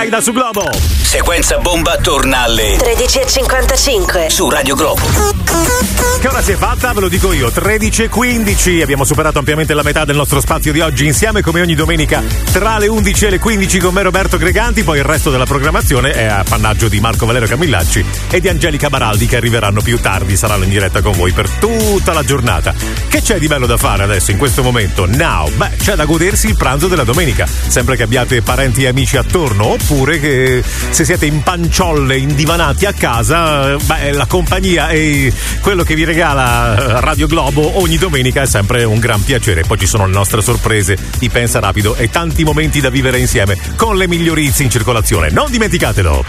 Da su Globo. Sequenza bomba torna alle 13:55 su Radio Globo. Che ora si è fatta? Ve lo dico io, 13:15. Abbiamo superato ampiamente la metà del nostro spazio di oggi insieme come ogni domenica tra le 11 e le 15 con me Roberto Greganti. Poi il resto della programmazione è appannaggio di Marco Valerio Camillacci e di Angelica Baraldi, che arriveranno più tardi, saranno in diretta con voi per tutta la giornata. Che c'è di bello da fare adesso in questo momento? Now, c'è da godersi il pranzo della domenica, sempre che abbiate parenti e amici attorno, oppure che se siete in panciolle indivanati a casa, la compagnia e quello che vi regala Radio Globo ogni domenica è sempre un gran piacere. Poi ci sono le nostre sorprese, i Pensa Rapido e tanti momenti da vivere insieme con le migliori hits in circolazione. Non dimenticatelo.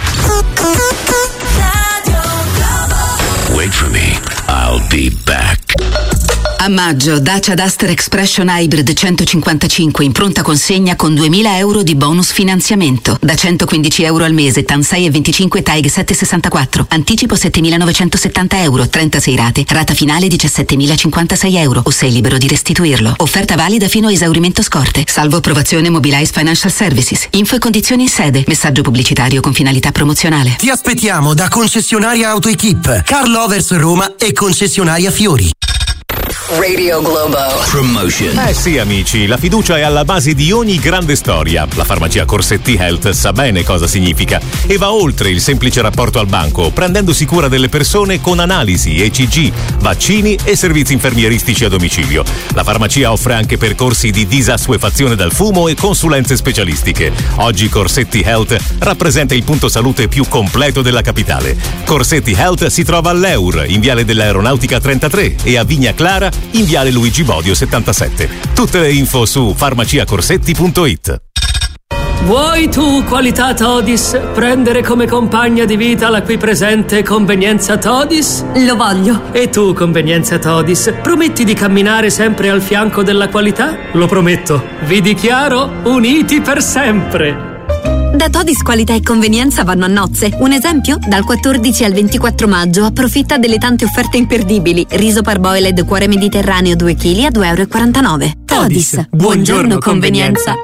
Wait for me, I'll be back. A maggio Dacia Duster Expression Hybrid 155 in pronta consegna con 2.000 euro di bonus finanziamento. Da 115 euro al mese, TAN 6 e 25 TAEG 764. Anticipo 7.970 euro, 36 rate. Rata finale 17.056 euro o sei libero di restituirlo. Offerta valida fino a esaurimento scorte. Salvo approvazione Mobilize Financial Services. Info e condizioni in sede. Messaggio pubblicitario con finalità promozionale. Ti aspettiamo da concessionaria AutoEquip, Carl Overs Roma e concessionaria Fiori. Radio Globo Promotion. Sì amici, la fiducia è alla base di ogni grande storia. La farmacia Corsetti Health sa bene cosa significa e va oltre il semplice rapporto al banco, prendendosi cura delle persone con analisi, ECG, vaccini e servizi infermieristici a domicilio. La farmacia offre anche percorsi di disassuefazione dal fumo e consulenze specialistiche. Oggi Corsetti Health rappresenta il punto salute più completo della capitale. Corsetti Health si trova all'Eur, in Viale dell'Aeronautica 33 e a Vigna Clara in Viale Luigi Bodio 77. Tutte le info su farmaciacorsetti.it. Vuoi tu, qualità Todis, prendere come compagna di vita la qui presente convenienza Todis? Lo voglio. E tu, convenienza Todis, prometti di camminare sempre al fianco della qualità? Lo prometto. Vi dichiaro uniti per sempre. Da Todis qualità e convenienza vanno a nozze. Un esempio? Dal 14 al 24 maggio approfitta delle tante offerte imperdibili. Riso parboiled cuore mediterraneo 2 kg a €2,49. Todis. Buongiorno convenienza.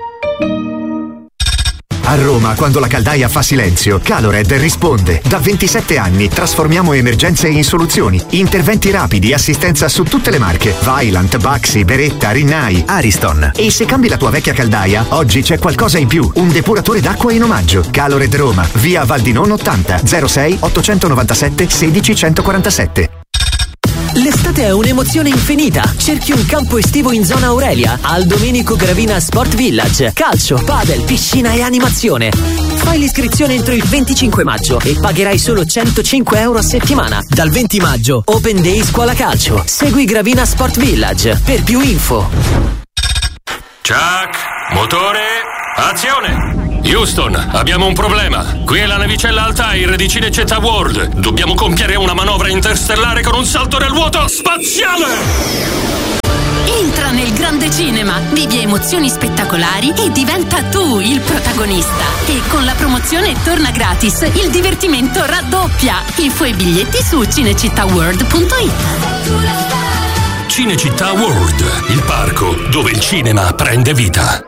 A Roma, quando la caldaia fa silenzio, Calored risponde. Da 27 anni trasformiamo emergenze in soluzioni. Interventi rapidi, assistenza su tutte le marche. Vaillant, Baxi, Beretta, Rinnai, Ariston. E se cambi la tua vecchia caldaia, oggi c'è qualcosa in più. Un depuratore d'acqua in omaggio. Calored Roma, via Valdinon 80 06 897 16 147. L'estate è un'emozione infinita. Cerchi un campo estivo in zona Aurelia al Domenico Gravina Sport Village. Calcio, padel, piscina e animazione. Fai l'iscrizione entro il 25 maggio e pagherai solo 105 euro a settimana. Dal 20 maggio, Open Day Scuola Calcio. Segui Gravina Sport Village per più info. Chuck, motore, azione! Houston, abbiamo un problema. Qui è la navicella Altair di Cinecittà World. Dobbiamo compiere una manovra interstellare con un salto nel vuoto spaziale! Entra nel grande cinema, vivi emozioni spettacolari e diventa tu il protagonista. E con la promozione Torna Gratis, il divertimento raddoppia. Info e biglietti su cinecittàworld.it. Cinecittà World, il parco dove il cinema prende vita.